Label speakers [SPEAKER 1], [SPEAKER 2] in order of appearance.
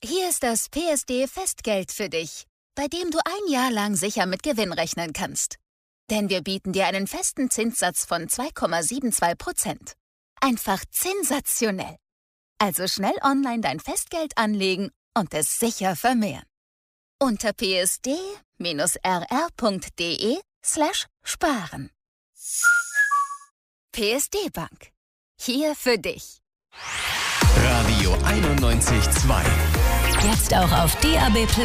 [SPEAKER 1] Hier ist das PSD-Festgeld für dich, bei dem du 1 Jahr lang sicher mit Gewinn rechnen kannst. Denn wir bieten dir einen festen Zinssatz von 2,72%. Einfach sensationell. Also schnell online dein Festgeld anlegen und es sicher vermehren. Unter psd-rr.de/sparen. PSD Bank. Hier für dich.
[SPEAKER 2] Radio 91.2.
[SPEAKER 3] Jetzt auch auf DAB+